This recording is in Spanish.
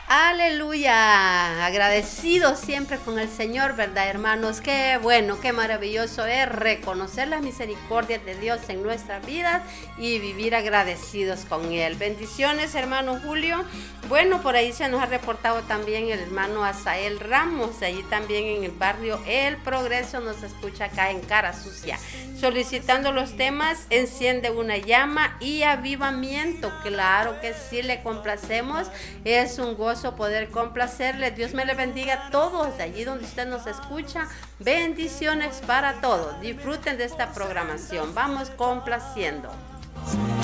Aleluya, agradecidos siempre con el Señor, ¿verdad, hermanos? Qué bueno, qué maravilloso es reconocer la misericordia de Dios en nuestras vidas y vivir agradecidos con Él. Bendiciones, hermano Julio. Bueno, por ahí se nos ha reportado también el hermano Asael Ramos, allí también en el barrio El Progreso, nos escucha acá en Cara Sucia, solicitando los temas Enciende una llama y Avivamiento. Claro que sí, le complacemos, es un gozo poder complacerle. Dios me le bendiga a todos allí donde usted nos escucha. Bendiciones para todos. Disfruten de esta programación. Vamos complaciendo.